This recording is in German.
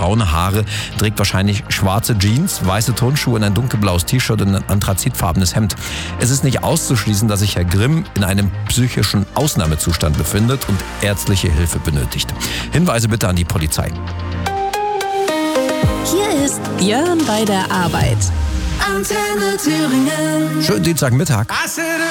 braune Haare, trägt wahrscheinlich schwarze Jeans, weiße Turnschuhe und ein dunkelblaues T-Shirt und ein anthrazitfarbenes Hemd. Es ist nicht auszuschließen, dass sich Herr Grimm in einem psychischen Ausnahmezustand befindet und ärztliche Hilfe benötigt. Hinweise bitte an die Polizei. Hier ist Björn bei der Arbeit. Antenne Thüringen. Schönen Dienstagmittag.